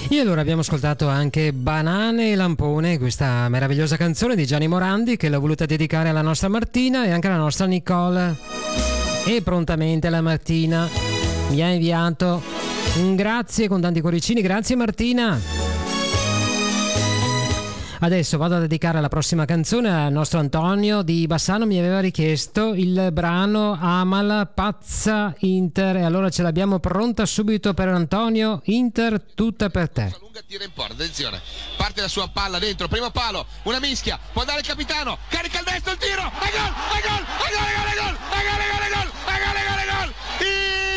E allora abbiamo ascoltato anche Banane e Lampone, questa meravigliosa canzone di Gianni Morandi che l'ho voluta dedicare alla nostra Martina e anche alla nostra Nicole. E prontamente la Martina mi ha inviato un grazie con tanti cuoricini. Grazie Martina. Adesso vado a dedicare la prossima canzone al nostro Antonio di Bassano. Mi aveva richiesto il brano Amala Pazza Inter e allora ce l'abbiamo pronta subito per Antonio. Inter tutta per te. Lunga tira in porta, attenzione, parte la sua palla dentro, primo palo, una mischia, può dare il capitano, carica il destro, il tiro, e gol, e gol, e gol, e gol, e gol, e gol, e gol, e gol, e gol, e gol, e gol,